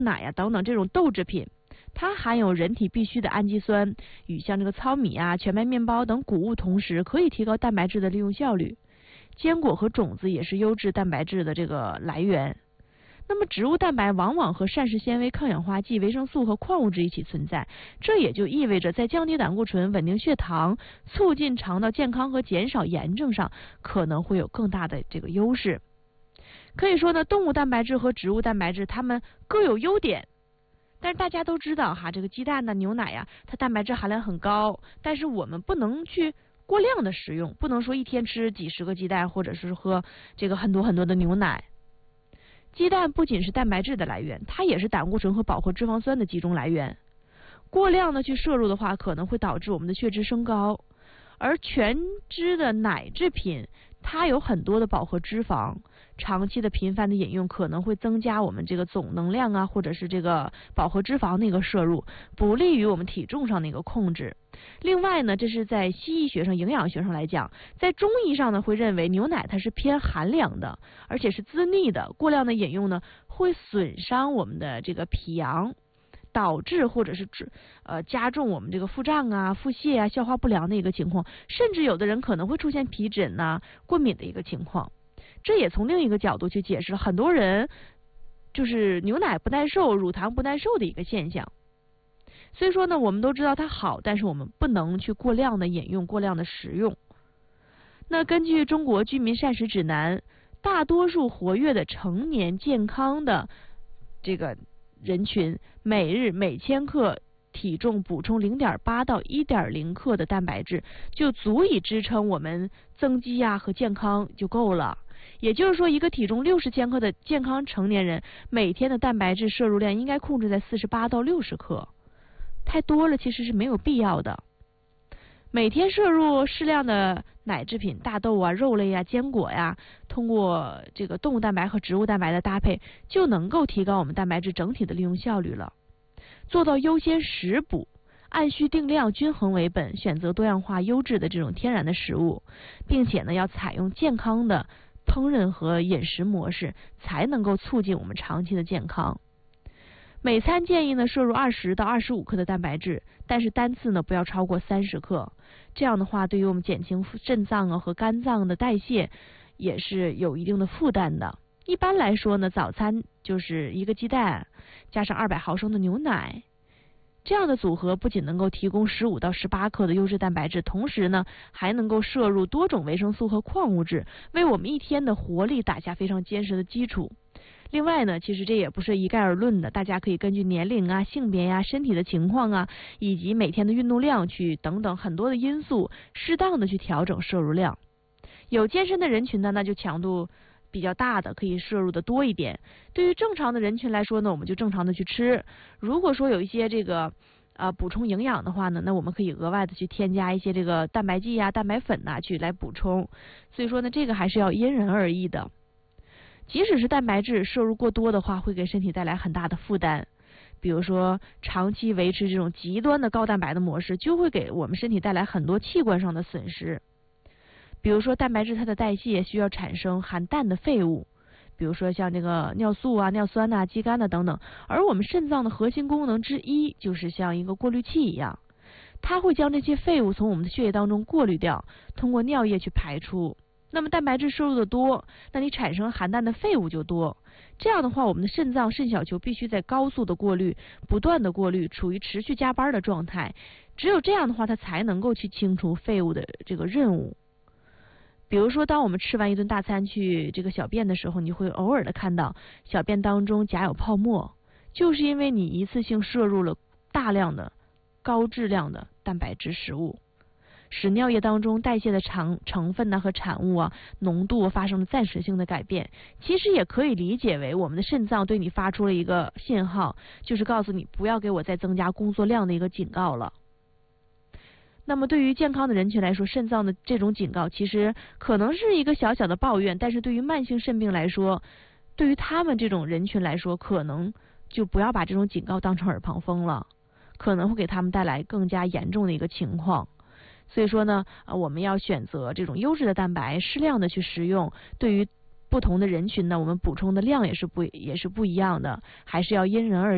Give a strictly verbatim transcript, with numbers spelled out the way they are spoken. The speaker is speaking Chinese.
奶啊等等这种豆制品，它含有人体必需的氨基酸，与像这个糙米啊、全麦面包等谷物同时，可以提高蛋白质的利用效率。坚果和种子也是优质蛋白质的这个来源。那么植物蛋白往往和膳食纤维、抗氧化剂、维生素和矿物质一起存在，这也就意味着在降低胆固醇、稳定血糖、促进肠道健康和减少炎症上可能会有更大的这个优势。可以说呢，动物蛋白质和植物蛋白质它们各有优点，但是大家都知道哈，这个鸡蛋呢、牛奶呀，它蛋白质含量很高，但是我们不能去过量的食用，不能说一天吃几十个鸡蛋，或者是喝这个很多很多的牛奶。鸡蛋不仅是蛋白质的来源，它也是胆固醇和饱和脂肪酸的集中来源。过量的去摄入的话，可能会导致我们的血脂升高。而全脂的奶制品，它有很多的饱和脂肪，长期的频繁的饮用可能会增加我们这个总能量啊，或者是这个饱和脂肪的一个摄入，不利于我们体重上的一个控制。另外呢，这是在西医学上、营养学上来讲，在中医上呢会认为牛奶它是偏寒凉的，而且是滋腻的，过量的饮用呢会损伤我们的这个脾阳，导致或者是呃加重我们这个腹胀啊、腹泻啊、消化不良的一个情况，甚至有的人可能会出现皮疹呐、啊、过敏的一个情况。这也从另一个角度去解释了很多人就是牛奶不耐受、乳糖不耐受的一个现象。所以说呢，我们都知道它好，但是我们不能去过量的饮用、过量的食用。那根据中国居民膳食指南，大多数活跃的成年健康的这个人群，每日每千克体重补充 零点八 到 一点零 克的蛋白质，就足以支撑我们增肌啊和健康就够了。也就是说，一个体重六十千克的健康成年人，每天的蛋白质摄入量应该控制在四十八到六十克。太多了其实是没有必要的。每天摄入适量的奶制品、大豆啊、肉类啊、坚果呀、啊，通过这个动物蛋白和植物蛋白的搭配，就能够提高我们蛋白质整体的利用效率了。做到优先食补，按需定量、均衡为本，选择多样化、优质的这种天然的食物，并且呢，要采用健康的烹饪和饮食模式，才能够促进我们长期的健康。每餐建议呢摄入二十到二十五克的蛋白质，但是单次呢不要超过三十克。这样的话，对于我们减轻肾脏啊和肝脏的代谢也是有一定的负担的。一般来说呢，早餐就是一个鸡蛋加上二百毫升的牛奶，这样的组合不仅能够提供十五到十八克的优质蛋白质，同时呢还能够摄入多种维生素和矿物质，为我们一天的活力打下非常坚实的基础。另外呢，其实这也不是一概而论的，大家可以根据年龄啊、性别呀、啊、身体的情况啊，以及每天的运动量去等等很多的因素，适当的去调整摄入量。有健身的人群呢，那就强度比较大的，可以摄入的多一点。对于正常的人群来说呢，我们就正常的去吃。如果说有一些这个呃补充营养的话呢，那我们可以额外的去添加一些这个蛋白剂呀、蛋白粉呐、啊、去来补充。所以说呢，这个还是要因人而异的。即使是蛋白质摄入过多的话，会给身体带来很大的负担。比如说，长期维持这种极端的高蛋白的模式，就会给我们身体带来很多器官上的损失。比如说，蛋白质它的代谢需要产生含氮的废物，比如说像这个尿素啊、尿酸呐、肌酐呐等等。而我们肾脏的核心功能之一，就是像一个过滤器一样，它会将这些废物从我们的血液当中过滤掉，通过尿液去排出。那么蛋白质摄入的多，那你产生含氮的废物就多。这样的话，我们的肾脏肾小球必须在高速的过滤、不断的过滤，处于持续加班的状态。只有这样的话，它才能够去清除废物的这个任务。比如说，当我们吃完一顿大餐去这个小便的时候，你会偶尔的看到小便当中夹有泡沫，就是因为你一次性摄入了大量的高质量的蛋白质食物。使尿液当中代谢的成成分呢和产物啊浓度发生了暂时性的改变，其实也可以理解为我们的肾脏对你发出了一个信号，就是告诉你不要给我再增加工作量的一个警告了。那么对于健康的人群来说，肾脏的这种警告其实可能是一个小小的抱怨，但是对于慢性肾病来说，对于他们这种人群来说，可能就不要把这种警告当成耳旁风了，可能会给他们带来更加严重的一个情况。所以说呢，呃，我们要选择这种优质的蛋白，适量的去食用。对于不同的人群呢，我们补充的量也是不也是不一样的，还是要因人而异。